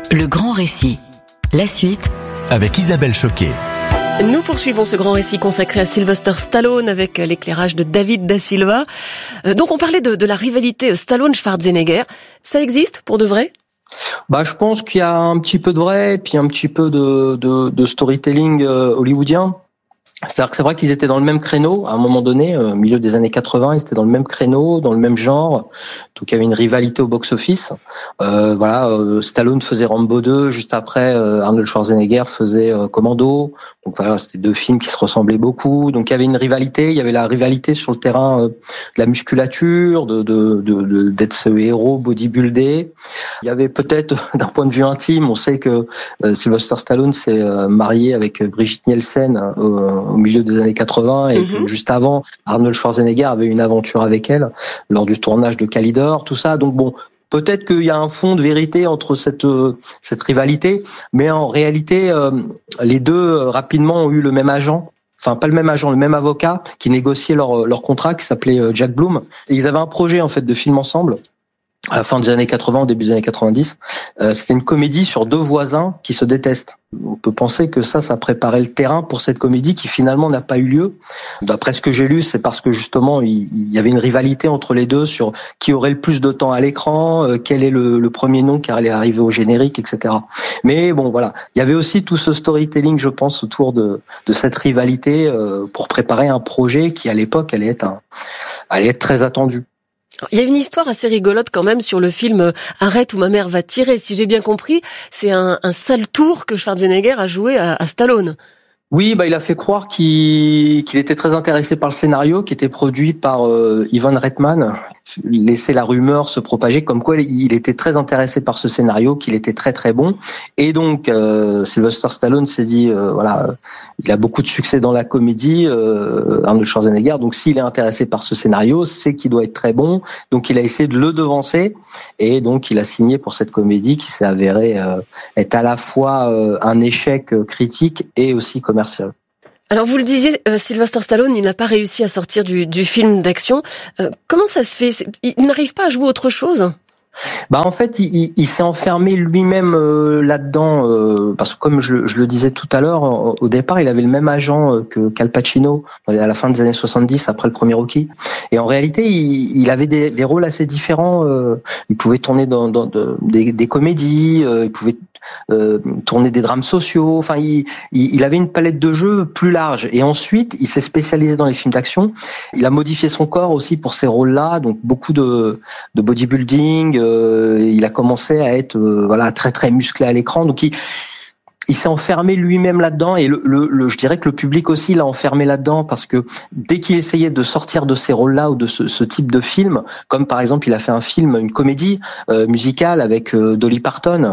Le grand récit. La suite avec Isabelle Choquet. Nous poursuivons ce grand récit consacré à Sylvester Stallone avec l'éclairage de David Da Silva. Donc on parlait de la rivalité Stallone-Schwarzenegger. Ça existe pour de vrai ? Je pense qu'il y a un petit peu de vrai, puis un petit peu de storytelling hollywoodien. C'est-à-dire que c'est vrai qu'ils étaient dans le même créneau à un moment donné, au milieu des années 80, ils étaient dans le même créneau, dans le même genre. Donc il y avait une rivalité au box-office. Stallone faisait Rambo 2, juste après Arnold Schwarzenegger faisait Commando. Donc voilà, c'était deux films qui se ressemblaient beaucoup. Donc il y avait une rivalité, il y avait la rivalité sur le terrain de la musculature, d'être ce héros bodybuildé. Il y avait peut-être d'un point de vue intime, on sait que Sylvester Stallone s'est marié avec Brigitte Nielsen au milieu des années 80 et que juste avant, Arnold Schwarzenegger avait une aventure avec elle lors du tournage de Calidor, tout ça. Donc bon, peut-être qu'il y a un fond de vérité entre cette rivalité, mais en réalité, les deux rapidement ont eu le même agent. Enfin, pas le même agent, le même avocat qui négociait leur contrat, qui s'appelait Jack Bloom. Et ils avaient un projet en fait de film ensemble. À la fin des années 80, au début des années 90, c'était une comédie sur deux voisins qui se détestent. On peut penser que ça préparait le terrain pour cette comédie qui finalement n'a pas eu lieu. D'après ce que j'ai lu, c'est parce que justement il y avait une rivalité entre les deux sur qui aurait le plus de temps à l'écran, quel est le premier nom qui allait arriver au générique, etc. Mais bon, voilà, il y avait aussi tout ce storytelling, je pense, autour de cette rivalité pour préparer un projet qui à l'époque allait être très attendu. Il y a une histoire assez rigolote quand même sur le film Arrête ou ma mère va tirer. Si j'ai bien compris, c'est un sale tour que Schwarzenegger a joué à Stallone. Oui, il a fait croire qu'il était très intéressé par le scénario qui était produit par Ivan Reitman. Laisser la rumeur se propager comme quoi il était très intéressé par ce scénario, qu'il était très très bon. Et donc Sylvester Stallone s'est dit il a beaucoup de succès dans la comédie, Arnold Schwarzenegger. Donc s'il est intéressé par ce scénario, c'est qu'il doit être très bon. Donc il a essayé de le devancer et donc il a signé pour cette comédie qui s'est avérée être à la fois un échec critique et aussi commercial. Alors vous le disiez, Sylvester Stallone, il n'a pas réussi à sortir du film d'action. Comment ça se fait ? Il n'arrive pas à jouer autre chose ? En fait, il s'est enfermé lui-même là-dedans parce que comme je le disais tout à l'heure, au départ, il avait le même agent qu'Al Pacino à la fin des années 70 après le premier Rocky. Et en réalité, il avait des rôles assez différents. Il pouvait tourner dans des comédies, il pouvait tourner des drames sociaux. Enfin, il avait une palette de jeux plus large. Et ensuite, il s'est spécialisé dans les films d'action. Il a modifié son corps aussi pour ces rôles-là, donc beaucoup de bodybuilding. Il a commencé à être très très musclé à l'écran. Donc il s'est enfermé lui-même là-dedans et je dirais que le public aussi l'a enfermé là-dedans parce que dès qu'il essayait de sortir de ces rôles-là ou de ce type de film, comme par exemple il a fait une comédie musicale avec Dolly Parton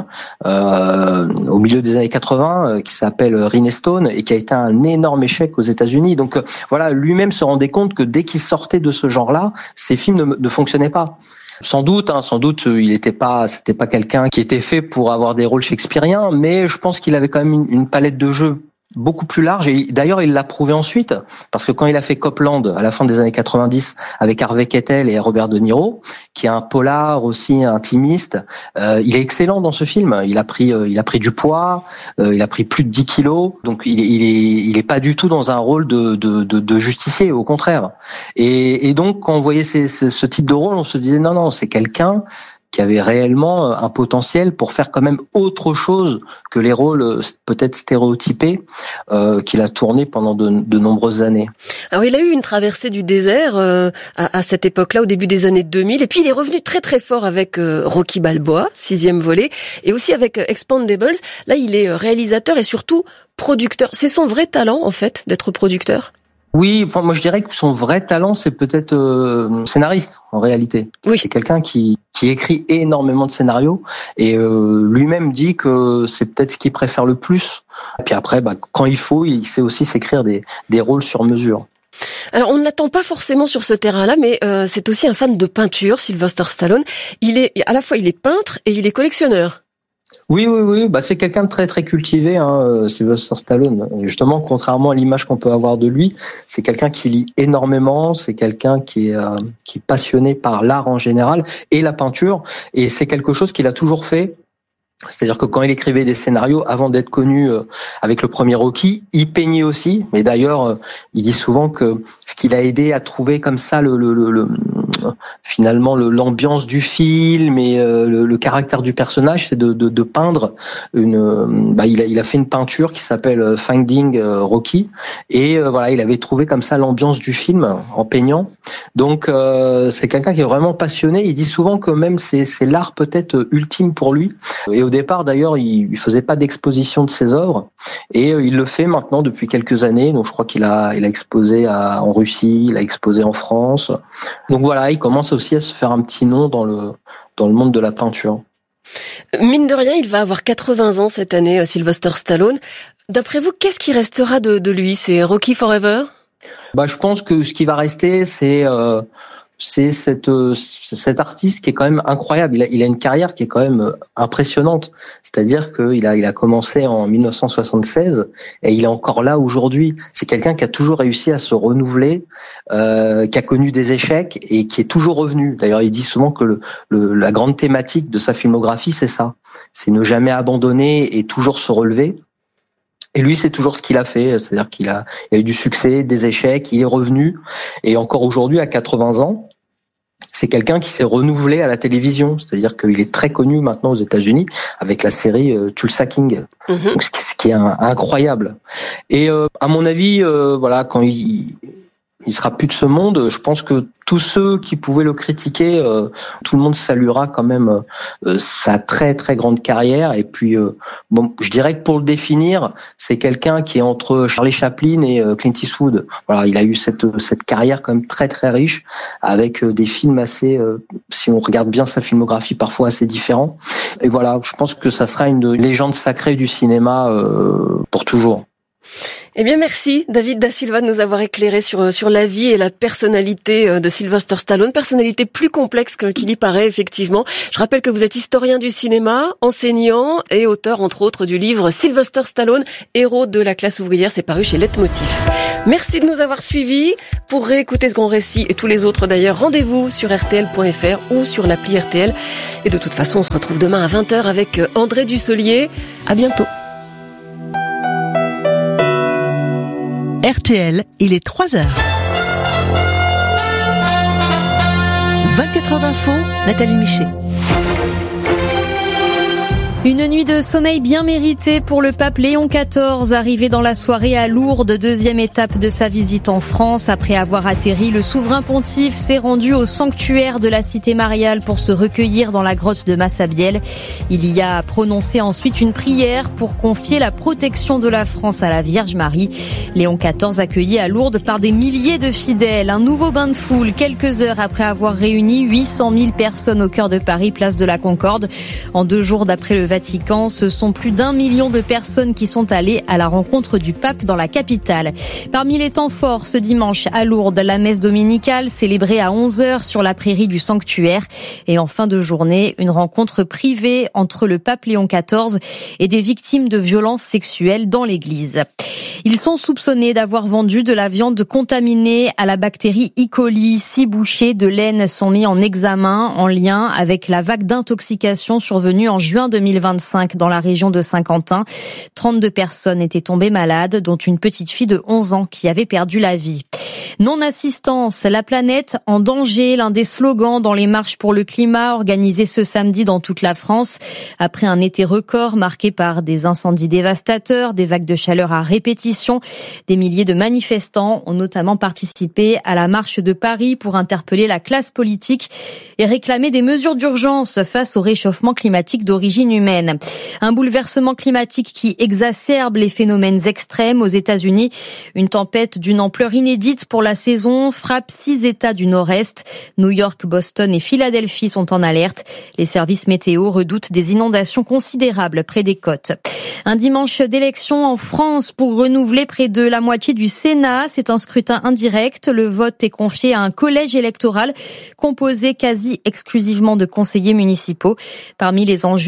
au milieu des années 80 qui s'appelle Rin Stone et qui a été un énorme échec aux États-Unis. Donc lui-même se rendait compte que dès qu'il sortait de ce genre-là, ces films ne fonctionnaient pas. Sans doute, c'était pas quelqu'un qui était fait pour avoir des rôles shakespeariens, mais je pense qu'il avait quand même une palette de jeux beaucoup plus large et d'ailleurs il l'a prouvé ensuite parce que quand il a fait Copland à la fin des années 90 avec Harvey Keitel et Robert De Niro qui est un polar aussi intimiste, il est excellent dans ce film. Il a pris du poids, il a pris plus de 10 kilos, donc il est pas du tout dans un rôle de justicier, au contraire. Et donc quand on voyait ce type de rôle, on se disait non, c'est quelqu'un qui avait réellement un potentiel pour faire quand même autre chose que les rôles peut-être stéréotypés qu'il a tourné pendant de nombreuses années. Alors il a eu une traversée du désert à cette époque-là, au début des années 2000, et puis il est revenu très très fort avec Rocky Balboa, 6e volet, et aussi avec Expendables. Là il est réalisateur et surtout producteur. C'est son vrai talent en fait d'être producteur ? Oui, moi je dirais que son vrai talent c'est peut-être scénariste en réalité. Oui. C'est quelqu'un qui écrit énormément de scénarios et lui-même dit que c'est peut-être ce qu'il préfère le plus. Et puis après, quand il faut, il sait aussi s'écrire des rôles sur mesure. Alors on ne l'attend pas forcément sur ce terrain-là, mais c'est aussi un fan de peinture, Sylvester Stallone. Il est peintre et il est collectionneur. Oui, c'est quelqu'un de très très cultivé, Sylvester Stallone. Et justement, contrairement à l'image qu'on peut avoir de lui, c'est quelqu'un qui lit énormément, c'est quelqu'un qui est passionné par l'art en général et la peinture, et c'est quelque chose qu'il a toujours fait. C'est-à-dire que quand il écrivait des scénarios, avant d'être connu avec le premier Rocky, il peignait aussi. Mais d'ailleurs, il dit souvent que ce qu'il a aidé à trouver comme ça finalement l'ambiance du film et le caractère du personnage, c'est de peindre il a fait une peinture qui s'appelle Finding Rocky, et voilà, il avait trouvé comme ça l'ambiance du film en peignant. Donc c'est quelqu'un qui est vraiment passionné. Il dit souvent que même c'est l'art peut-être ultime pour lui. Et au départ d'ailleurs, il faisait pas d'exposition de ses œuvres, et il le fait maintenant depuis quelques années. Donc je crois qu'il a exposé en Russie, il a exposé en France. Donc voilà, il commence aussi à se faire un petit nom dans le monde de la peinture. Mine de rien, il va avoir 80 ans cette année, Sylvester Stallone. D'après vous, qu'est-ce qui restera de lui? C'est Rocky Forever? Je pense que ce qui va rester, c'est cet artiste qui est quand même incroyable. Il a une carrière qui est quand même impressionnante. C'est-à-dire qu'il a commencé en 1976 et il est encore là aujourd'hui. C'est quelqu'un qui a toujours réussi à se renouveler, qui a connu des échecs et qui est toujours revenu. D'ailleurs, il dit souvent que la grande thématique de sa filmographie, c'est ça. C'est ne jamais abandonner et toujours se relever. Et lui, c'est toujours ce qu'il a fait, c'est-à-dire qu'il a eu du succès, des échecs, il est revenu, et encore aujourd'hui, à 80 ans, c'est quelqu'un qui s'est renouvelé à la télévision, c'est-à-dire qu'il est très connu maintenant aux États-Unis avec la série Tulsa King, donc, ce qui est incroyable. Et à mon avis, quand il sera plus de ce monde, je pense que tous ceux qui pouvaient le critiquer, tout le monde saluera quand même sa très très grande carrière. Et puis, je dirais que pour le définir, c'est quelqu'un qui est entre Charlie Chaplin et Clint Eastwood. Voilà, il a eu cette carrière quand même très très riche, avec des films assez, si on regarde bien sa filmographie, parfois assez différents. Et voilà, je pense que ça sera une légende sacrée du cinéma pour toujours. Eh bien, merci David Da Silva de nous avoir éclairé sur la vie et la personnalité de Sylvester Stallone, personnalité plus complexe qu'il y paraît effectivement. Je rappelle que vous êtes historien du cinéma, enseignant et auteur entre autres du livre Sylvester Stallone, héros de la classe ouvrière, c'est paru chez Leitmotiv. Merci de nous avoir suivis. Pour réécouter ce grand récit et tous les autres d'ailleurs, rendez-vous sur rtl.fr ou sur l'appli RTL. Et de toute façon, on se retrouve demain à 20h avec André Dussolier. À bientôt. RTL, il est 3h. 24 heures d'info, Nathalie Michet. Une nuit de sommeil bien méritée pour le pape Léon XIV, arrivé dans la soirée à Lourdes, deuxième étape de sa visite en France. Après avoir atterri, le souverain pontife s'est rendu au sanctuaire de la cité mariale pour se recueillir dans la grotte de Massabielle. Il y a prononcé ensuite une prière pour confier la protection de la France à la Vierge Marie. Léon XIV accueilli à Lourdes par des milliers de fidèles. Un nouveau bain de foule quelques heures après avoir réuni 800 000 personnes au cœur de Paris, place de la Concorde. En 2 jours d'après le Vatican, ce sont plus d'1 million de personnes qui sont allées à la rencontre du pape dans la capitale. Parmi les temps forts ce dimanche à Lourdes, la messe dominicale célébrée à 11h sur la prairie du sanctuaire. Et en fin de journée, une rencontre privée entre le pape Léon XIV et des victimes de violences sexuelles dans l'église. Ils sont soupçonnés d'avoir vendu de la viande contaminée à la bactérie E. coli. 6 bouchers de laine sont mis en examen en lien avec la vague d'intoxication survenue en juin 2025 dans la région de Saint-Quentin. 32 personnes étaient tombées malades, dont une petite fille de 11 ans qui avait perdu la vie. Non-assistance, la planète en danger, l'un des slogans dans les marches pour le climat organisées ce samedi dans toute la France. Après un été record marqué par des incendies dévastateurs, des vagues de chaleur à répétition, des milliers de manifestants ont notamment participé à la marche de Paris pour interpeller la classe politique et réclamer des mesures d'urgence face au réchauffement climatique d'origine humaine. Un bouleversement climatique qui exacerbe les phénomènes extrêmes aux États-Unis. Une tempête d'une ampleur inédite pour la saison frappe 6 États du Nord-Est. New York, Boston et Philadelphie sont en alerte. Les services météo redoutent des inondations considérables près des côtes. Un dimanche d'élection en France pour renouveler près de la moitié du Sénat. C'est un scrutin indirect. Le vote est confié à un collège électoral composé quasi exclusivement de conseillers municipaux. Parmi les enjeux, le score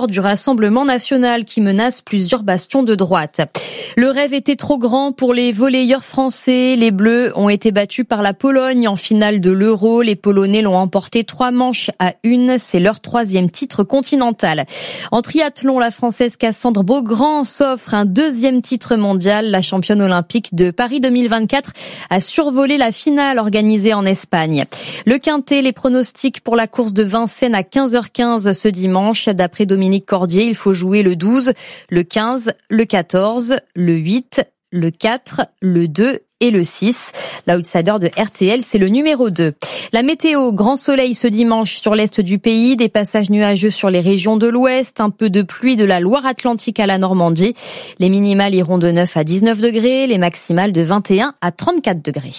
du Rassemblement national qui menace plusieurs bastions de droite. Le rêve était trop grand pour les volleyeurs français. Les Bleus ont été battus par la Pologne en finale de l'Euro. Les Polonais l'ont emporté 3-1. C'est leur 3e titre continental. En triathlon, la Française Cassandre Beaugrand s'offre un 2e titre mondial. La championne olympique de Paris 2024 a survolé la finale organisée en Espagne. Le quintet, les pronostics pour la course de Vincennes à 15h15 ce dimanche. D'après Dominique Cordier, il faut jouer le 12, le 15, le 14, le 8, le 4, le 2 et le 6. L'outsider de RTL, c'est le numéro 2. La météo, grand soleil ce dimanche sur l'est du pays, des passages nuageux sur les régions de l'ouest, un peu de pluie de la Loire-Atlantique à la Normandie. Les minimales iront de 9 à 19 degrés, les maximales de 21 à 34 degrés.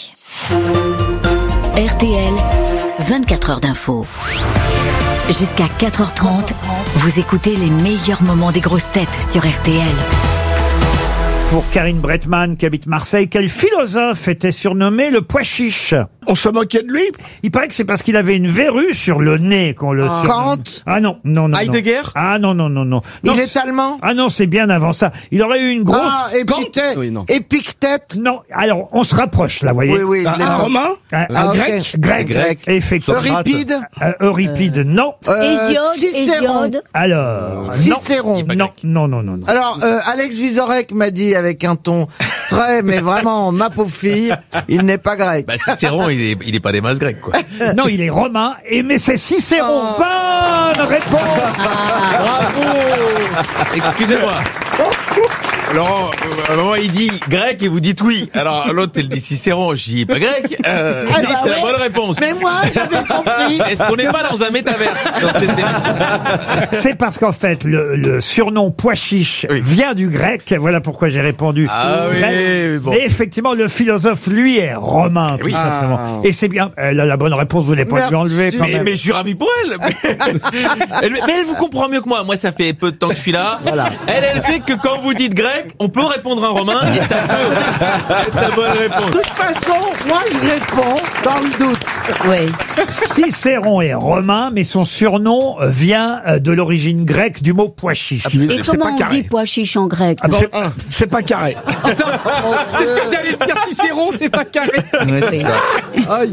RTL, 24 heures d'info. Jusqu'à 4h30, vous écoutez les meilleurs moments des grosses têtes sur RTL. Pour Karine Bretman, qui habite Marseille, quel philosophe était surnommé le pois chiche? On se moquait de lui? Il paraît que c'est parce qu'il avait une verrue sur le nez qu'on le surnomme. Kant? Ah non. Heidegger? Ah non. Il est allemand? Ah non, c'est bien avant ça. Il aurait eu une grosse... Épictète? Oui, non. Épictète? Non, alors, on se rapproche là, voyez. Oui. Un romain? Un grec? Grec. Effectivement. Euripide? Non. Hésiode. Alors... Cicéron? Non. Alors, Alex Vizorek m'a dit avec un ton très, mais vraiment, ma pauvre fille, il n'est pas grec. Bah, Cicéron, il est pas des masses grecques, quoi. Non, il est romain, mais c'est Cicéron. Bonne réponse. Bravo. Excusez-moi. Laurent, à un moment, il dit grec et vous dites oui. Alors, l'autre, elle dit Cicéron, je dis pas grec. C'est la bonne réponse. Mais moi, j'avais compris. Est-ce qu'on n'est pas dans un métaverse dans cette émission? C'est parce qu'en fait, le surnom pois chiche vient du grec. Voilà pourquoi j'ai répondu. Ah oui, bon. Et effectivement, le philosophe, lui, est romain, tout simplement. Et c'est bien. Elle a la bonne réponse, vous n'allez pas lui enlever quand même. Mais je suis ravi pour elle. Mais elle vous comprend mieux que moi. Moi, ça fait peu de temps que je suis là. Voilà. Elle sait que quand vous dites grec, on peut répondre un romain et ça peut être la bonne réponse. De toute façon, moi, je réponds dans le doute. Oui. Cicéron est romain, mais son surnom vient de l'origine grecque du mot pois chiche. Et comment on dit pois chiche en grec? C'est pas carré. C'est ce que j'allais dire, Cicéron, c'est pas carré. C'est ça. Aïe.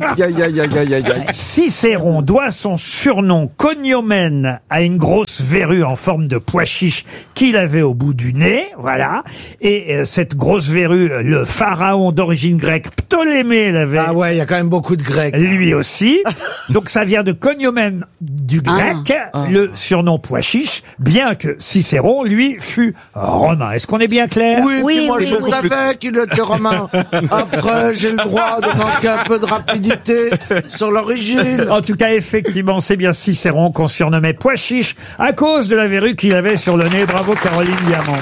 Cicéron doit son surnom cognomène à une grosse verrue en forme de pois chiche qu'il avait au bout du nez, voilà. Et cette grosse verrue, le pharaon d'origine grecque Ptolémée l'avait. Ah ouais, il y a quand même beaucoup de Grecs. Lui aussi. Donc ça vient de cognomène du grec, le surnom pois chiche, bien que Cicéron, lui, fut romain. Est-ce qu'on est bien clair? Oui, moi je savais qu'il était romain. Après, j'ai le droit de manquer un peu de rapidité sur l'origine. En tout cas, effectivement, c'est bien Cicéron qu'on surnommait pois chiche à cause de la verrue qu'il avait sur le nez. Bravo Caroline Diamant.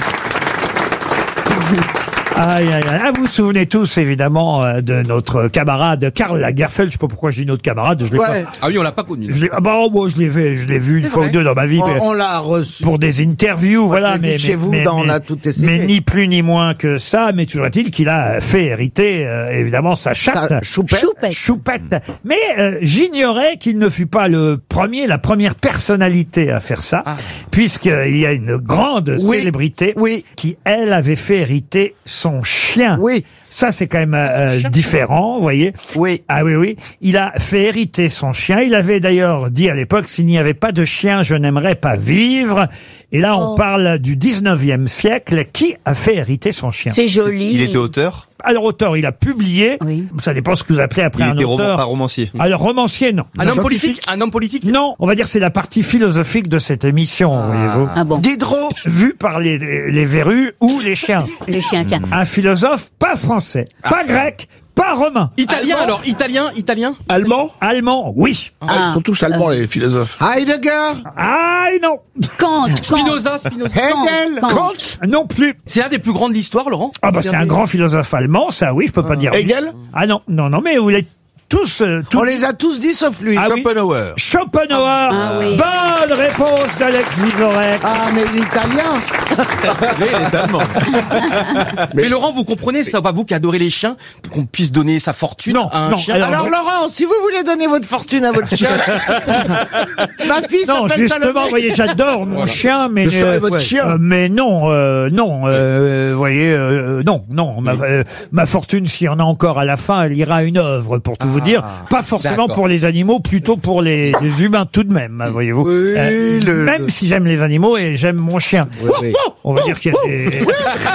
Aïe. Ah, vous vous souvenez tous, évidemment, de notre camarade Karl Lagerfeld. Je sais pas pourquoi je dis notre camarade. Je l'ai pas. Ah oui, on l'a pas connu. Moi, je l'ai vu une fois ou deux dans ma vie. On l'a reçu. Pour des interviews, voilà. Mais chez vous, on a tout essayé. Mais ni plus ni moins que ça. Mais toujours est-il qu'il a fait hériter, évidemment, sa chatte. Choupette. Mais, j'ignorais qu'il ne fut pas la première personnalité à faire ça. Puisqu'il y a une grande célébrité qui, elle, avait fait hériter son chien. Oui. Ça, c'est quand même différent, vous voyez. Oui. Ah oui. Il a fait hériter son chien. Il avait d'ailleurs dit à l'époque, s'il n'y avait pas de chien, je n'aimerais pas vivre. Et là, on parle du 19e siècle. Qui a fait hériter son chien? C'est joli. Il était auteur? Alors, auteur, il a publié. Oui. Ça dépend ce que vous appelez après un auteur. Il était pas romancier. Alors, romancier, non. Un homme politique? Non. On va dire c'est la partie philosophique de cette émission, voyez-vous. Ah bon. Diderot. Vu par les verrues ou les chiens. Les chiens, tiens. Un philosophe pas français, pas grec, pas romain. Italien, alors? Italien? Allemand, oui. Ils sont tous allemands, les philosophes. Heidegger. Ah, non. Kant. Spinoza. Hegel. Kant. Non plus. C'est un des plus grands de l'histoire, Laurent? Ah bah c'est un grand philosophe allemand, ça oui, je peux pas dire. Hegel. Ah non, mais vous l'êtes tous... On les a tous dit sauf lui. Ah oui. Schopenhauer. Schopenhauer. Ah oui. Bonne réponse d'Alex Vizorek. Ah, mais l'italien. Mais il est allemand. Mais Laurent, vous comprenez, c'est pas vous qui adorez les chiens, pour qu'on puisse donner sa fortune à un chien. Alors Laurent, si vous voulez donner votre fortune à votre chien, ma fille Non, s'appelle justement, Salomé. vous voyez, j'adore mon chien, mais Je serai votre chien. mais non, vous voyez, non, ma fortune, s'il y en a encore à la fin, elle ira à une œuvre, pour tout vous dire. Pas forcément pour les animaux, plutôt pour les humains tout de même, voyez-vous. Oui, même si j'aime les animaux et j'aime mon chien. Oui. On va dire qu'il y a des...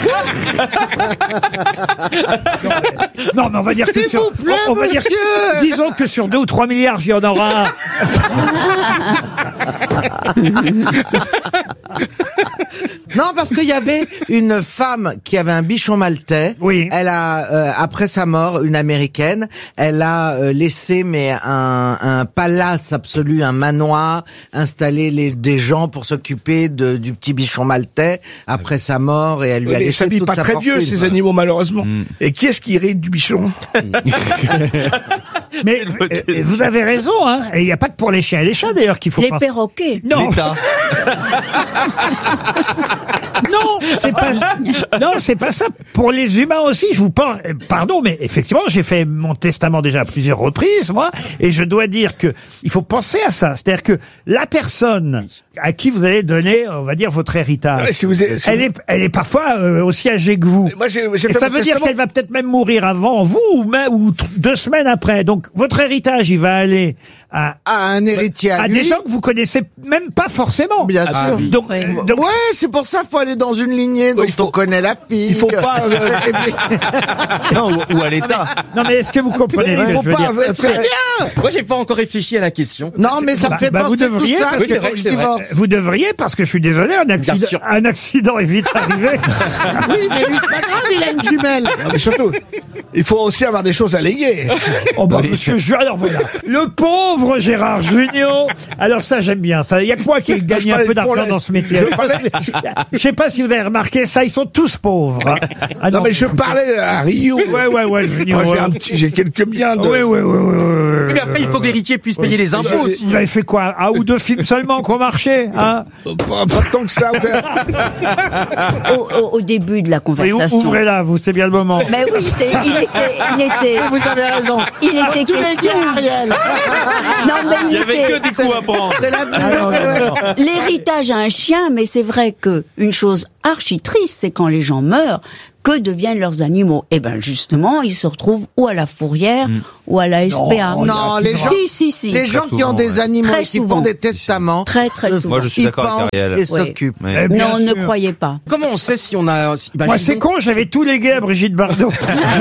Non, mais on va dire que S'il vous plaît, on va dire, monsieur. disons que sur 2 ou 3 milliards, il y en aura un. Non, parce qu'il y avait une femme qui avait un bichon maltais. Oui. Elle a, après sa mort, une américaine, elle a laissé un palace absolu, un manoir, installer des gens pour s'occuper du petit bichon maltais après sa mort, et elle lui a laissé s'habillent toute pas sa très fortune. vieux, ces animaux, malheureusement. Et qui est-ce qui hérite du bichon? Mais vous avez raison, hein. Et il n'y a pas que pour les chiens et les chats, d'ailleurs, qu'il faut Les penser. perroquets. Non. Non, c'est pas ça. Pour les humains aussi, je vous parle, pardon, mais effectivement, j'ai fait mon testament déjà à plusieurs reprises, moi, et je dois dire que il faut penser à ça. C'est-à-dire que la personne à qui vous allez donner, on va dire, votre héritage, Ouais, si vous êtes- si elle est parfois aussi âgée que vous. Moi, j'ai Et fait ça mon veut dire testament. qu'elle va peut-être même mourir avant vous, ou 2 semaines après. Donc, votre héritage, il va aller à un héritier à lui. des gens que vous connaissez même pas forcément. Bien sûr. Donc, Ouais. donc, Ouais, c'est pour ça qu'il faut aller dans une lignée dont on connaît la fille. Il faut pas. Non, ou à l'État. non, mais est-ce que vous comprenez ce que Il faut je veux pas dire? faire. Moi, j'ai pas encore réfléchi à la question. Non, mais ça me fait vous penser tout devriez, ça. parce Oui, que c'est vrai, c'est vrai. vous devriez, parce que je suis désolé, sûr. un accident est vite arrivé. Oui, mais lui, c'est pas grave, il a une jumelle. Non, mais surtout, il faut aussi avoir des choses à léguer. Oh bah, monsieur, alors voilà. Le pauvre Gérard Junior. Alors ça, j'aime bien ça. Il y a que moi qui ai gagné un peu d'argent dans ce métier. Je sais pas si vous avez remarqué ça, ils sont tous pauvres. hein. Ah Non, mais je parlais à Rio. Ouais, Junior. Moi, j'ai quelques biens de. Oui. Mais après, il faut que l'héritier puisse payer les impôts aussi. Vous avez fait quoi? 1 ou 2 films seulement qui ont marché, hein? Pas tant que ça. Au début de la Oui, conversation. ouvrez-la, vous, c'est bien le moment. Mais oui, il était. Vous avez raison. Il était question. Non, mais Il y avait que des coups à prendre. L'héritage à un chien, mais c'est vrai que une chose archi triste, c'est quand les gens meurent, que deviennent leurs animaux? Eh ben justement, ils se retrouvent ou à la fourrière ou à la SPA. Non, les gens, Si. les gens qui ont des animaux Très et qui souvent. font des testaments, Très souvent. Moi, je suis ils d'accord pensent avec Ariel. et s'occupent. Eh bien Non, ne sûr. croyez pas. Comment on sait si on a... Moi, c'est con, j'avais tous les gays à Brigitte Bardot.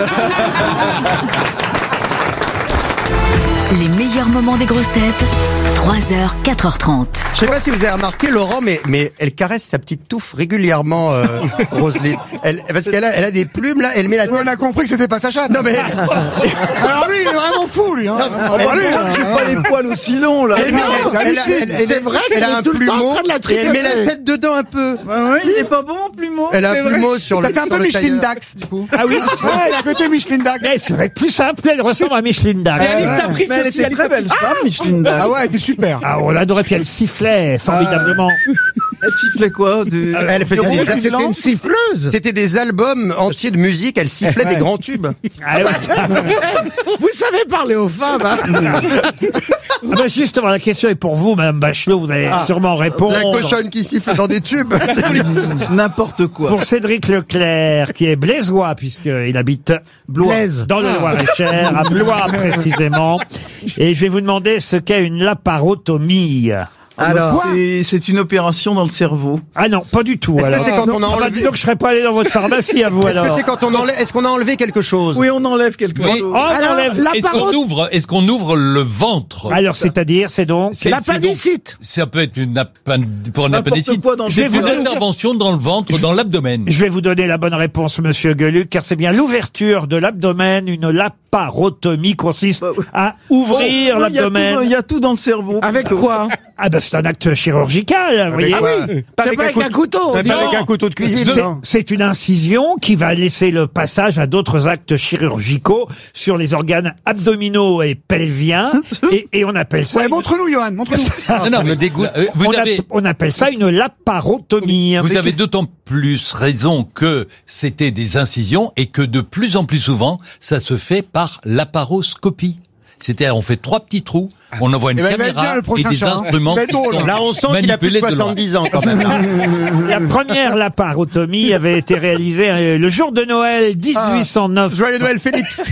Les meilleurs moments des grosses têtes, 3h, 4h30. Je sais pas si vous avez remarqué, Laurent, mais elle caresse sa petite touffe régulièrement, Roselyne. Parce qu'elle a des plumes, là, elle met la tête. On a compris que c'était pas sa chatte. Non, mais, Alors lui, il est vraiment fou, lui. Hein. pas les poils aussi longs, là. C'est vrai elle qu'elle a est un tout le temps en plumeau, train de la et elle met la tricoter. tête dedans un peu. Oui, il est pas bon, plumeau. Elle a un plumeau sur Ça le fait un sur peu le Micheline tailleur. Dax, du coup. Ah oui, Ouais, il a côté Micheline Dax. mais c'est vrai que plus simple, elle ressemble à Micheline Dax. Mais elle était très belle femme, Micheline Dax. Ah ouais, elle était super. Ah, on l'adorait, puis elle sifflait formidablement. Elle sifflait quoi Elle faisait C'était une siffleuse. C'était des albums entiers de musique, elle sifflait des grands tubes. Ah, ouais. Vous savez parler aux femmes, hein. Ah bah justement, la question est pour vous, Madame Bachelot, vous allez sûrement répondre. La cochonne qui siffle dans des tubes. N'importe quoi. Pour Cédric Leclerc, qui est blésois, puisqu'il habite Blaise. dans le Loir-et-Cher, à Blois précisément. Et je vais vous demander ce qu'est une laparotomie. Alors, c'est une opération dans le cerveau. Ah non, pas du tout. Est-ce que Alors. c'est quand on a Ah bah, enlevé- dis donc, je serais pas allé dans votre pharmacie à vous Est-ce que alors. c'est quand on enlève, est-ce qu'on a enlevé quelque chose? Oui, on enlève quelque chose. Oh, on enlève. Est-ce qu'on ouvre le ventre? Alors, c'est-à-dire, c'est donc. l'appendicite. Ça peut être pour un appendicite. Je vais vous Une donner- intervention dans le ventre, dans l'abdomen. Je vais vous donner la bonne réponse, monsieur Gueluc, car c'est bien l'ouverture de l'abdomen, une laparotomie consiste à ouvrir l'abdomen. Il y a tout dans le cerveau. Avec quoi? Ah ben c'est un acte chirurgical, vous voyez. Pas avec un couteau. Pas avec un couteau de cuisine. C'est une incision qui va laisser le passage à d'autres actes chirurgicaux sur les organes abdominaux et pelviens. et on appelle ça... Ouais, montre-nous, Johan, montre-nous. Ça me dégoûte. On appelle ça une laparotomie. Vous avez d'autant plus raison que c'était des incisions et que de plus en plus souvent, ça se fait par laparoscopie. C'est-à-dire, on fait 3 petits trous, on envoie une caméra et des instruments. Là, on sent qu'il a plus de 70 ans, quand même. La première laparotomie avait été réalisée le jour de Noël 1809. Joyeux Noël, Félix.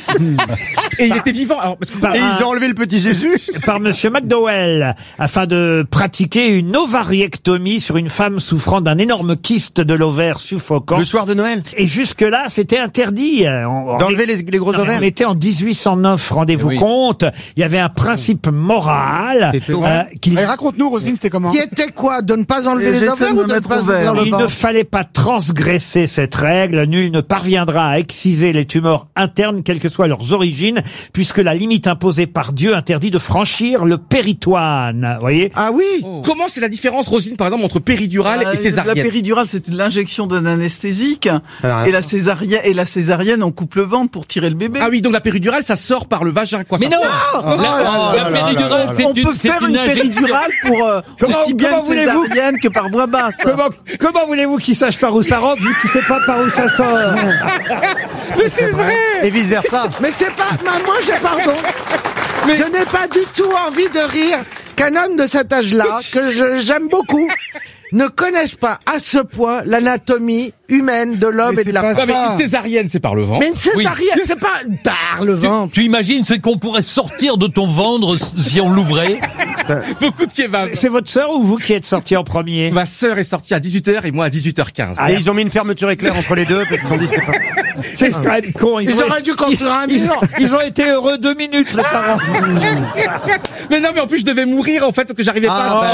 Et il était vivant. Alors, et ils ont enlevé le petit Jésus. Par Monsieur McDowell, afin de pratiquer une ovariectomie sur une femme souffrant d'un énorme kyste de l'ovaire suffocant. Le soir de Noël. Et jusque-là, c'était interdit. D'enlever les gros ovaires. On était en 1809, rendez-vous compte. Il y avait un principe moral. Raconte-nous, Roselyne, c'était comment? Qui était quoi? De ne pas enlever les ovaires ou de ne pas ouvrir le Il ventre? ne fallait pas transgresser cette règle. Nul ne parviendra à exciser les tumeurs internes, quelles que soient leurs origines, puisque la limite imposée par Dieu interdit de franchir le péritoine. Vous voyez? Ah oui. Comment c'est la différence, Roselyne, par exemple, entre péridurale et césarienne? La péridurale, c'est l'injection d'un anesthésique. Et la césarienne, on coupe le ventre pour tirer le bébé. Ah oui, donc la péridurale, ça sort par le vagin, quoi. Mais non! La péridurale, on peut faire une péridurale pour aussi bien une césarienne que par voie basse. Comment voulez-vous qu'il sache par où ça rentre, vu qu'il sait pas par où ça sort? Mais c'est vrai! Et vice versa. Mais c'est pas, moi pardon. Je n'ai pas du tout envie de rire qu'un homme de cet âge-là, que j'aime beaucoup, ne connaisse pas à ce point l'anatomie humaine de l'homme et de la femme. Mais une césarienne, c'est par le ventre. Mais une césarienne, c'est pas par le ventre. Tu imagines ce qu'on pourrait sortir de ton ventre si on l'ouvrait? Beaucoup de kebab. C'est votre sœur ou vous qui êtes sorti en premier? Ma sœur est sortie à 18h et moi à 18h15. Et ils ont mis une fermeture éclair entre les deux parce qu'ils ont dit c'était pas... C'est quand même con. Ils auraient dû construire un mur. Ils ont été heureux 2 minutes, les parents. Mais non, mais en plus je devais mourir en fait parce que j'arrivais pas.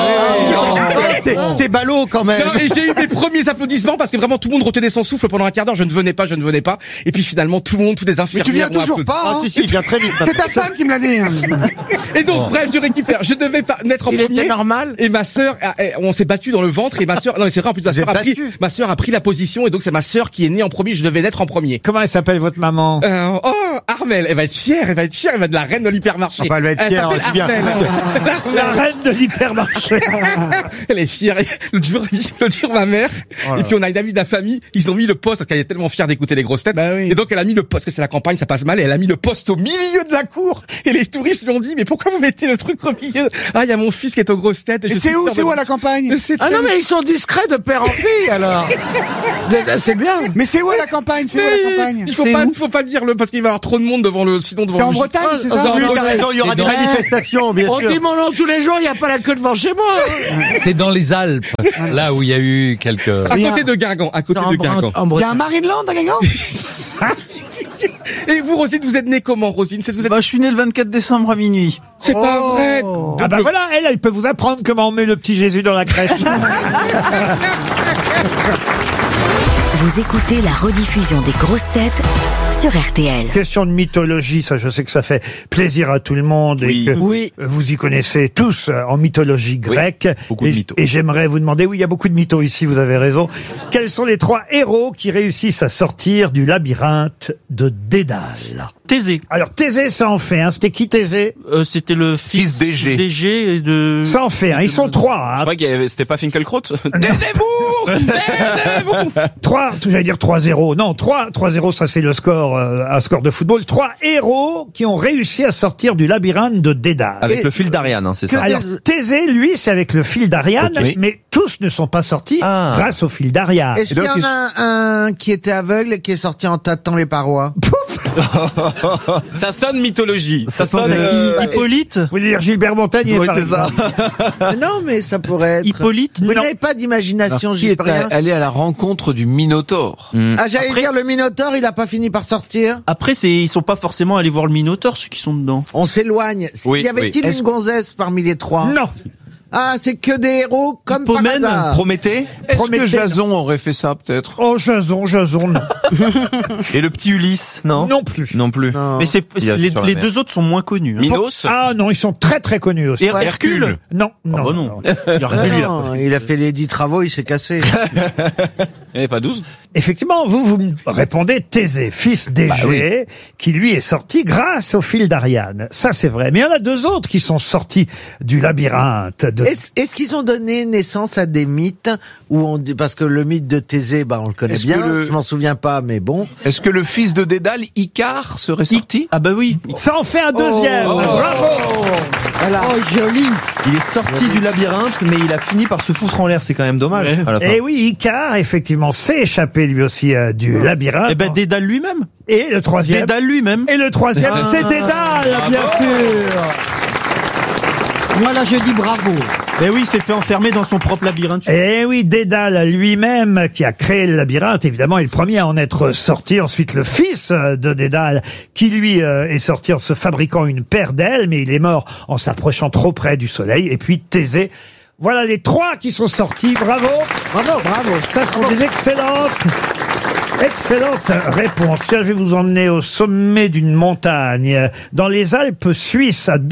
C'est ballot quand même. Non, et j'ai eu mes premiers applaudissements parce que vraiment tout le monde retenait son souffle pendant un quart d'heure. Je ne venais pas. Et puis finalement tout le monde, tous les infirmières. Mais tu viens toujours pas. Ah si, il vient très vite. C'est ta femme qui me l'a dit. Et donc bref, je récupère. Je devais pas naître en premier. C'était normal. Et ma sœur, on s'est battu dans le ventre et ma sœur. Non, mais c'est vrai en plus. Ma sœur a pris la position et donc c'est ma sœur qui est née en premier. Je devais naître en premier. Comment elle s'appelle votre maman? Armelle. Elle va être fière. Elle va être la reine de l'hypermarché. Elle va être fière. La reine de l'hypermarché. Elle est fière. L'autre jour, ma mère, et puis on a une amie de la famille, ils ont mis le poste, parce qu'elle est tellement fière d'écouter les grosses têtes. Bah oui. Et donc elle a mis le poste, parce que c'est la campagne, ça passe mal, et elle a mis le poste au milieu de la cour. Et les touristes lui ont dit, mais pourquoi vous mettez le truc au milieu? Ah, il y a mon fils qui est aux grosses têtes. Et c'est où à la campagne? Ah non, mais ils sont discrets de père en fille, alors. C'est bien. Mais c'est où à la campagne? Il faut pas dire parce qu'il va y avoir trop de monde devant le, sinon devant le. C'est en Bretagne, c'est ça? Il y aura des manifestations, bien sûr. On dit mon nom tous les jours, il n'y a pas la queue devant chez moi. C'est dans les Alpes, là où il y a eu quelques... À côté de Guingamp, Il y a un Marineland à Guingamp? Et vous, Rosine, vous êtes née comment, Rosine? Je suis né le 24 décembre à minuit. C'est pas vrai. Ah bah voilà, elle peut vous apprendre comment on met le petit Jésus dans la crèche. Vous écoutez la rediffusion des grosses têtes sur RTL. Question de mythologie, ça je sais que ça fait plaisir à tout le monde et que vous y connaissez tous en mythologie grecque. Beaucoup de mythos. Et j'aimerais vous demander, il y a beaucoup de mythos ici, vous avez raison. Quels sont les 3 héros qui réussissent à sortir du labyrinthe de Dédale? Thésée. Alors Thésée, ça en fait, C'était qui Thésée? C'était le fils d'Égée. d'Égée et de... Ça en fait, Ils sont 3. Je crois que c'était pas Finkielkraut. Taisez-vous 3, j'allais dire 3-0. Non, 3-0, ça c'est le score, un score de football. 3 héros qui ont réussi à sortir du labyrinthe de Dédale. Avec le fil d'Ariane, c'est ça. Alors, Thésée, lui, c'est avec le fil d'Ariane, mais tous ne sont pas sortis grâce au fil d'Ariane. Est-ce qu'il y en a un qui était aveugle et qui est sorti en tâtant les parois? Ça sonne mythologie. Ça sonne Hippolyte. Vous voulez dire Gilbert Montagnier? Oui, c'est ça. Non, mais ça pourrait être... Hippolyte. Vous n'avez pas d'imagination, Qui est allé à la rencontre du Minotaure. J'allais dire le Minotaure, il a pas fini par sortir. Après, ils sont pas forcément allés voir le Minotaure, ceux qui sont dedans. On s'éloigne. Y avait-il une gonzesse parmi les 3? Non. Ah, c'est que des héros comme par hasard. Prométhée. Est-ce que Jason aurait fait ça, peut-être? Oh, Jason, non. Et le petit Ulysse, non? Non plus. Non plus. Non. Mais les deux autres sont moins connus. Hein. Minos? Ah non, ils sont très très connus aussi. Hercule? Non, non. Ah bah non. Il a fait les 10 travaux, il s'est cassé. Il n'y avait pas 12? Effectivement, vous me répondez Thésée, fils d'Égée, qui lui est sorti grâce au fil d'Ariane. Ça, c'est vrai. Mais il y en a deux autres qui sont sortis du labyrinthe. Est-ce qu'ils ont donné naissance à des mythes où on dit, parce que le mythe de Thésée, on le connaît bien. Je m'en souviens pas, mais bon. Est-ce que le fils de Dédale, Icare, serait sorti? Ah bah oui. Ça en fait un deuxième. Bravo. Voilà. Oh, joli. Il est sorti du labyrinthe, mais il a fini par se foutre en l'air. C'est quand même dommage. À la fin. Et oui, Icare, effectivement, s'est échappé lui aussi du labyrinthe. Et ben Dédale lui-même. Et le troisième. Dédale lui-même. Et le troisième, c'est Dédale, bien sûr. Moi, là, je dis bravo. Eh oui, il s'est fait enfermer dans son propre labyrinthe. Eh oui, Dédale lui-même, qui a créé le labyrinthe, évidemment, est le premier à en être sorti. Ensuite, le fils de Dédale, qui lui est sorti en se fabriquant une paire d'ailes, mais il est mort en s'approchant trop près du soleil. Et puis Thésée. Voilà les trois qui sont sortis. Bravo. Bravo, bravo. Ça sont des excellentes réponses. Tiens, je vais vous emmener au sommet d'une montagne, dans les Alpes suisses, à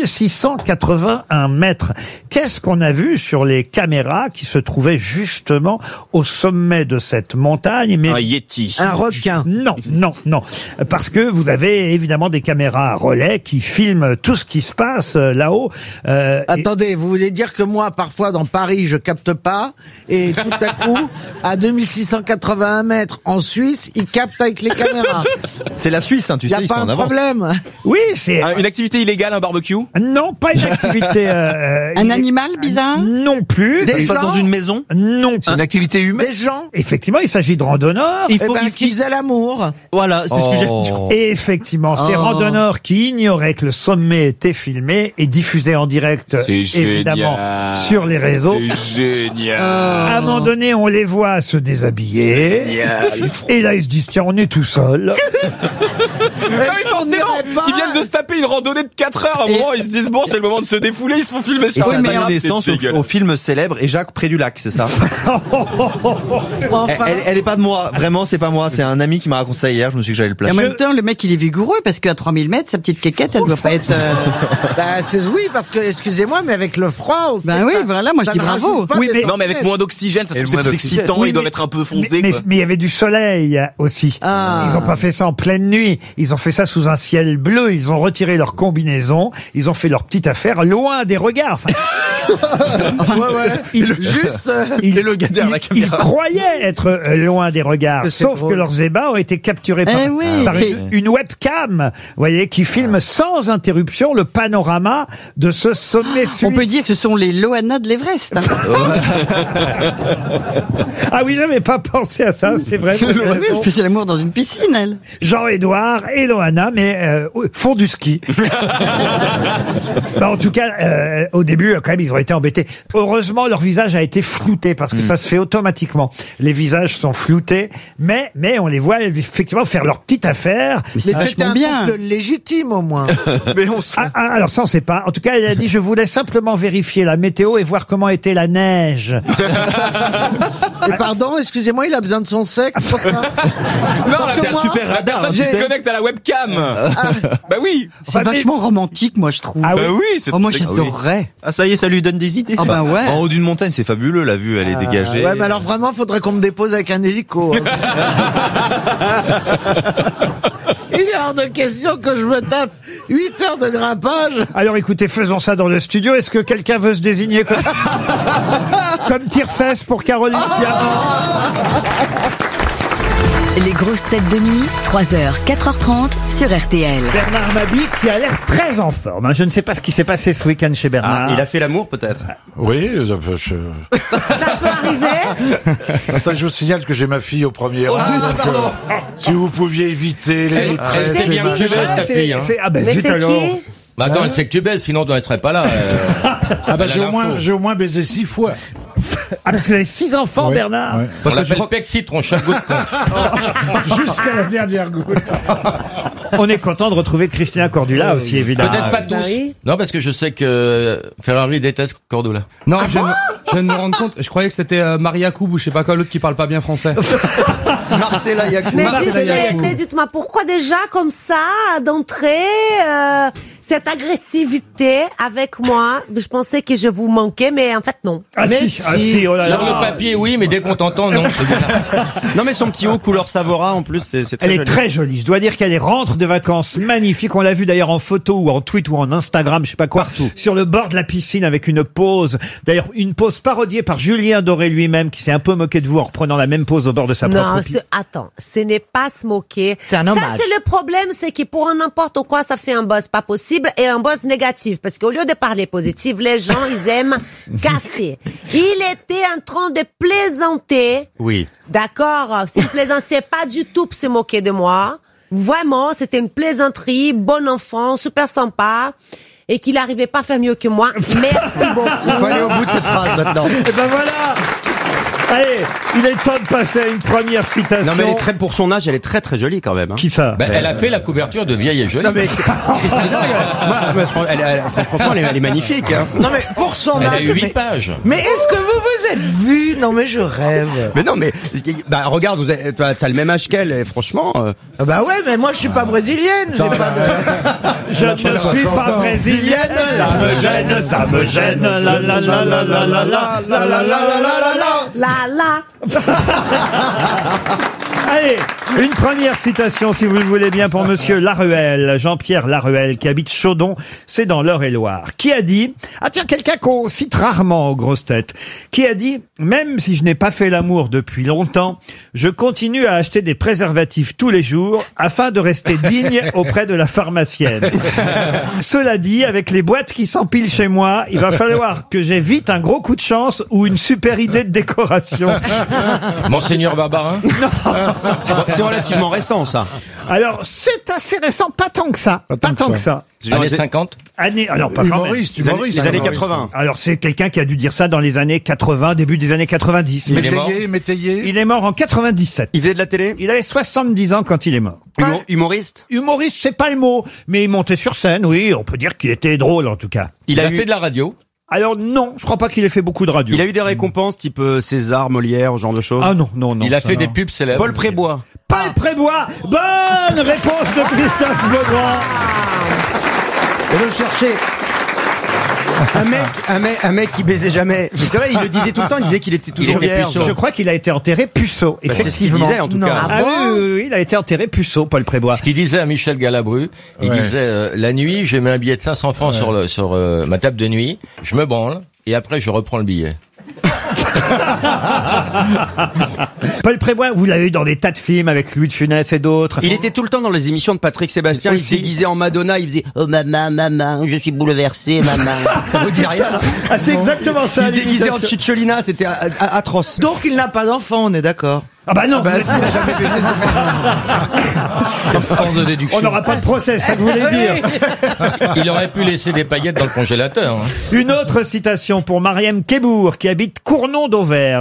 2681 mètres. Qu'est-ce qu'on a vu sur les caméras qui se trouvaient justement au sommet de cette montagne? Mais un yéti. Un requin. Non. Parce que vous avez évidemment des caméras à relais qui filment tout ce qui se passe là-haut. Attendez, vous voulez dire que moi, parfois, dans Paris, je capte pas, et tout à coup, à 2681 mètres, en Suisse, ils captent avec les caméras. C'est la Suisse, hein, tu sais, ils sont en avance. Y a pas un problème. Oui, c'est... Une activité illégale, un barbecue? Non, pas une activité... Un animal bizarre? Non plus. Des gens dans une maison? Non. C'est une activité humaine? Des gens? Effectivement, il s'agit de randonneurs. Il faut qu'ils faisaient l'amour. Voilà, c'est ce que j'ai dit. Et effectivement, ces randonneurs qui ignoraient que le sommet était filmé et diffusé en direct, évidemment, sur les réseaux. C'est génial. À un moment donné, on les voit se déshabiller. Et là, ils se disent, tiens, on est tout seul. Forcément, ils viennent de se taper une randonnée de 4 heures. À un moment, ils se disent, bon, c'est le moment de se défouler, ils se font filmer sur ça. Ça a naissance au film célèbre et Jacques près du lac, c'est ça? Elle est pas de moi, vraiment, c'est pas moi, c'est un ami qui m'a raconté ça hier, je me suis dit que j'allais le placer. Et en même temps, le mec, il est vigoureux parce qu'à 3000 mètres, sa petite quéquette, elle doit pas être... Oui, parce que, excusez-moi, mais avec le froid... oui, voilà, moi je dis bravo. Oui, mais non, mais avec moins d'oxygène, ça se trouve c'est plus excitant, ils doivent être un peu foncés. Mais il y avait du soleil aussi. Ils ont pas fait ça en pleine nuit. Ils ont fait ça sous un ciel bleu. Ils ont retiré leur combinaison. Ils ont fait leur petite affaire loin des regards. Enfin, Ils croyaient être loin des regards. Sauf que leurs ébats ont été capturés par une webcam, vous voyez, qui filme sans interruption le panorama de ce sommet suisse. On peut dire que ce sont les Loana de l'Everest. Hein. Ah oui, j'avais pas pensé à ça, c'est vrai. Elle faisait l'amour dans une piscine, elle. Jean-Édouard et Loana, mais font du ski. En tout cas, au début, quand même, ils ont été embêtés. Heureusement, leur visage a été flouté, parce que ça se fait automatiquement. Les visages sont floutés, mais on les voit effectivement faire leur petite affaire. Mais c'était un couple légitime, au moins. Mais alors ça, on sait pas. En tout cas, elle a dit, je voulais simplement vérifier la météo et voir comment était la neige. Et pardon, excusez-moi, il a besoin de son sexe pour ça. Non, là, c'est un super radar. Je se connecte à la webcam. Bah oui. C'est vachement romantique, moi, je trouve. Ah oui, c'est moi, j'adorerais. Ah, ça y est, ça lui donne des idées. Ah bah ouais. En haut d'une montagne, c'est fabuleux, la vue, elle est dégagée. Ouais, mais alors vraiment, faudrait qu'on me dépose avec un hélico. Il est hors de question que je me tape 8 heures de grimpage. Alors écoutez, faisons ça dans le studio. Est-ce que quelqu'un veut se désigner comme tire-fesse pour Caroline Diamant? Les grosses têtes de nuit, 3h, 4h30 sur RTL. Bernard Mabie qui a l'air très en forme. Je ne sais pas ce qui s'est passé ce week-end chez Bernard. Il a fait l'amour peut-être? Oui, ça peut arriver. Attends, je vous signale que j'ai ma fille au premier rang. Si vous pouviez éviter les maîtresses. C'est bien que tu baises ta fille. Hein. Mais c'est alors. Bah attends, elle sait que tu baises, sinon elle serait pas là. J'ai au moins baisé 6 fois. Ah, parce que vous avez 6 enfants, Bernard. On l'appelle Pec Citron, chaque goutte compte. Jusqu'à la dernière goutte. On est content de retrouver Christina Cordula aussi, évidemment. Peut-être pas tous. Non, parce que je sais que Ferrari déteste Cordula. Non, je viens de me rendre compte. Je croyais que c'était Marie Yacoub ou je sais pas quoi, l'autre qui parle pas bien français. Marcella Yacoub. Mais dites-moi, pourquoi déjà comme ça, d'entrée, cette agressivité avec moi? Je pensais que je vous manquais, mais en fait non. Ah si, oh là là. Sur le papier, oui, mais dès qu'on t'entend, non. Non, mais son petit haut couleur Savora, en plus, c'est très Elle joli. est très jolie. Je dois dire qu'elle est rentre de vacances magnifique. On l'a vu d'ailleurs en photo ou en tweet ou en Instagram, je sais pas quoi. Partout. Sur le bord de la piscine avec une pose. D'ailleurs, une pose parodiée par Julien Doré lui-même qui s'est un peu moqué de vous en reprenant la même pose au bord de sa propre piscine. Attends, ce n'est pas se moquer. C'est un hommage. Ça, c'est le problème, c'est que pour n'importe quoi, ça fait un buzz pas possible et un buzz négatif. Parce qu'au lieu de parler positif, les gens, ils aiment casser. Il était en train de plaisanter. Oui. D'accord, s'il plaisantait pas du tout pour se moquer de moi. Vraiment, c'était une plaisanterie, bon enfant, super sympa. Et qu'il n'arrivait pas à faire mieux que moi. Merci beaucoup. Il faut aller au bout de cette phrase maintenant. Et ben voilà. Allez, il est temps de passer à une première citation. Non, mais elle est très, pour son âge, elle est très très jolie quand même. Hein. Qui ça? Ben, elle a fait la couverture de Vieille et Jolie. Non, mais Christina, franchement, elle est magnifique. Hein. Non, mais pour son âge. Elle a 8 pages. Mais est-ce que vous vous êtes vu? Non, mais je rêve. Mais non, mais regarde, t'as le même âge qu'elle, et franchement. Bah ouais, mais moi je suis pas brésilienne. J'ai pas de... Je ne suis pas brésilienne. Ça me gêne. La la la la la la la la la la la la. Allez, une première citation, si vous le voulez bien, pour Monsieur Laruelle, Jean-Pierre Laruelle, qui habite Chaudon, c'est dans l'Eure-et-Loire, qui a dit, ah tiens, quelqu'un qu'on cite rarement aux grosses têtes, qui a dit, même si je n'ai pas fait l'amour depuis longtemps, je continue à acheter des préservatifs tous les jours afin de rester digne auprès de la pharmacienne. Cela dit, avec les boîtes qui s'empilent chez moi, il va falloir que j'ai vite un gros coup de chance ou une super idée de décoration. Monseigneur Barbarin? Non. C'est relativement récent, ça. Alors, c'est assez récent, pas tant que ça. Pas tant que ça. Années 50? Alors, pas quand même. Les années 80. Alors, c'est quelqu'un qui a dû dire ça dans les années 80, début des années 90. Métayer. Il est mort en 97. Il faisait de la télé? Il avait 70 ans quand il est mort. Humoriste? Humoriste, c'est pas le mot. Mais il montait sur scène, oui. On peut dire qu'il était drôle, en tout cas. Il a fait de la radio? Alors non, je crois pas qu'il ait fait beaucoup de radio. Il a eu des récompenses type César, Molière, ce genre de choses? Ah non. Il a fait des pubs célèbres. Paul Prébois. Paul Prébois. Bonne réponse de Christophe Beaugrand. On veut le chercher. Un mec qui baisait jamais. Mais c'est vrai, il le disait tout le temps, il disait qu'il était toujours vierge. Je crois qu'il a été enterré puceau, effectivement. C'est ce qu'il disait en tout cas. Ah oui, il a été enterré puceau, Paul Prébois. Ce qu'il disait à Michel Galabru, il disait la nuit, j'ai mis un billet de 500 francs sur ma table de nuit, je me branle et après je reprends le billet. Paul Prébois, vous l'avez eu dans des tas de films avec Louis de Funès et d'autres. Il était tout le temps dans les émissions de Patrick Sébastien. Il se déguisait en Madonna. Il faisait oh maman, je suis bouleversé, maman. Ça vous dit rien? Ah, c'est exactement ça. Il se déguisait en Cicciolina. C'était atroce. Donc il n'a pas d'enfant, on est d'accord. Ah bah non. Il a jamais baisé On n'aura pas de procès, ça que vous voulez dire. Il aurait pu laisser des paillettes dans le congélateur. Hein. Une autre citation pour Mariam Kebour, qui habite Cournon d'Auvergne.